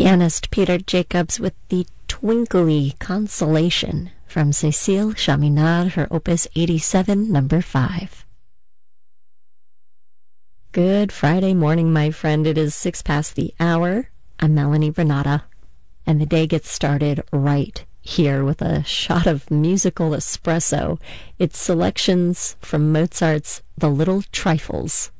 Pianist Peter Jacobs with the twinkly Consolation from Cécile Chaminade, her Opus 87, number 5. Good Friday morning, my friend. It is 6 past the hour. I'm Melanie Renata, and the day gets started right here with a shot of musical espresso. It's selections from Mozart's The Little Trifles,